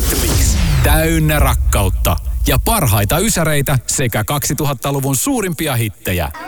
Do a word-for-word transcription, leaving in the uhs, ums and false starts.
Hit-mix. Täynnä rakkautta ja parhaita ysäreitä sekä kaksituhattaluvun suurimpia hittejä.